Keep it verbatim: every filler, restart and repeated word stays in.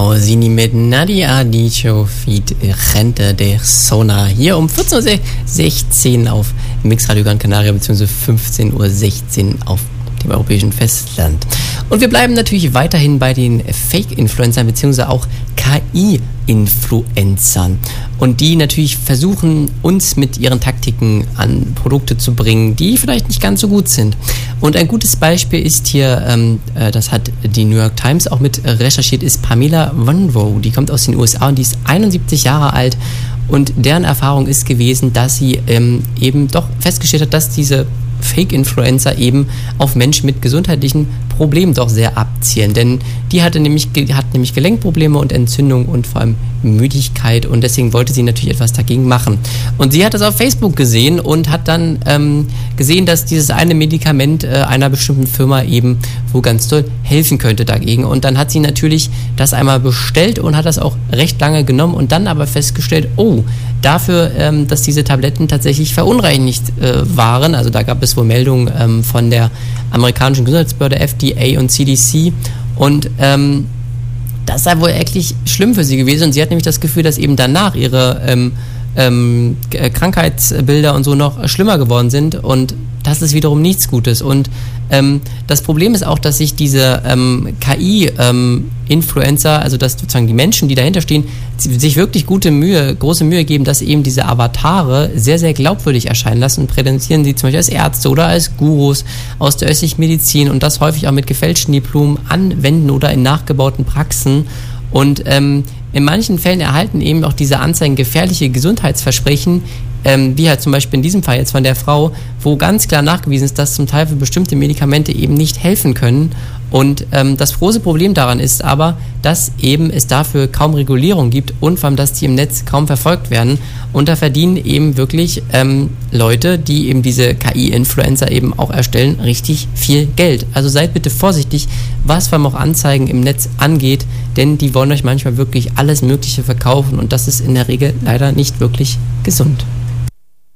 Sini mit Nadia Dicho feat. Gente de Zona hier um vierzehn Uhr sechzehn auf Mixradio Gran Canaria bzw. fünfzehn Uhr sechzehn auf dem europäischen Festland. Und wir bleiben natürlich weiterhin bei den Fake-Influencern bzw. auch K I-Influencern. Und die natürlich versuchen, uns mit ihren Taktiken an Produkte zu bringen, die vielleicht nicht ganz so gut sind. Und ein gutes Beispiel ist hier, ähm, äh, das hat die New York Times auch mit recherchiert, ist Pamela Wonroe. Die kommt aus den U S A und die ist einundsiebzig Jahre alt. Und deren Erfahrung ist gewesen, dass sie ähm, eben doch festgestellt hat, dass diese Fake-Influencer eben auf Menschen mit gesundheitlichen Problemen doch sehr abzielen. Denn die hatte nämlich, hat nämlich Gelenkprobleme und Entzündung und vor allem Müdigkeit und deswegen wollte sie natürlich etwas dagegen machen. Und sie hat das auf Facebook gesehen und hat dann ähm, gesehen, dass dieses eine Medikament äh, einer bestimmten Firma eben wo ganz toll helfen könnte dagegen. Und dann hat sie natürlich das einmal bestellt und hat das auch recht lange genommen und dann aber festgestellt, oh, dafür, ähm, dass diese Tabletten tatsächlich verunreinigt äh, waren, also da gab es wohl Meldungen ähm, von der amerikanischen Gesundheitsbehörde F D A und C D C und ähm, das sei wohl wirklich schlimm für sie gewesen und sie hat nämlich das Gefühl, dass eben danach ihre ähm, ähm, Krankheitsbilder und so noch schlimmer geworden sind und das ist wiederum nichts Gutes und ähm, das Problem ist auch, dass sich diese ähm, K I-Influencer, ähm, also dass sozusagen die Menschen, die dahinter stehen, sich wirklich gute Mühe, große Mühe geben, dass eben diese Avatare sehr, sehr glaubwürdig erscheinen lassen und präsentieren sie zum Beispiel als Ärzte oder als Gurus aus der östlichen Medizin und das häufig auch mit gefälschten Diplomen anwenden oder in nachgebauten Praxen und ähm, in manchen Fällen erhalten eben auch diese Anzeigen gefährliche Gesundheitsversprechen, ähm, wie halt zum Beispiel in diesem Fall jetzt von der Frau, wo ganz klar nachgewiesen ist, dass zum Teil für bestimmte Medikamente eben nicht helfen können. Und ähm, das große Problem daran ist aber, dass eben es dafür kaum Regulierung gibt und vor allem, dass die im Netz kaum verfolgt werden. Und da verdienen eben wirklich ähm, Leute, die eben diese K I-Influencer eben auch erstellen, richtig viel Geld. Also seid bitte vorsichtig, was vor allem auch Anzeigen im Netz angeht, denn die wollen euch manchmal wirklich alles Mögliche verkaufen und das ist in der Regel leider nicht wirklich gesund.